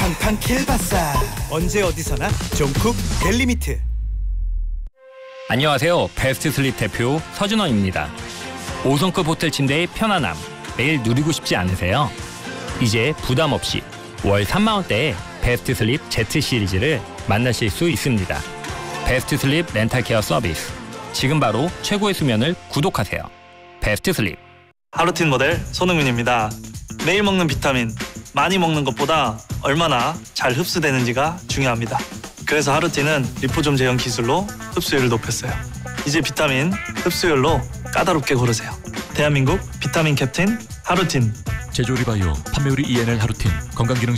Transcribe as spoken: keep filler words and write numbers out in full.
팡팡 킬바사. 언제 어디서나 종쿡 델리미트. 안녕하세요. 베스트 슬립 대표 서준원입니다. 오 성급 호텔 침대의 편안함 매일 누리고 싶지 않으세요? 이제 부담 없이 월 삼만 원대에 베스트 슬립 Z 시리즈를 만나실 수 있습니다. 베스트 슬립 렌탈 케어 서비스. 지금 바로 최고의 수면을 구독하세요. 베스트 슬립. 하루틴 모델 손흥민입니다. 매일 먹는 비타민, 많이 먹는 것보다 얼마나 잘 흡수되는지가 중요합니다. 그래서 하루틴은 리포좀 제형 기술로 흡수율을 높였어요. 이제 비타민 흡수율로 까다롭게 고르세요. 대한민국 비타민 캡틴 하루틴. 제조리바이오, 판매우리 이엔엘 하루틴, 건강기능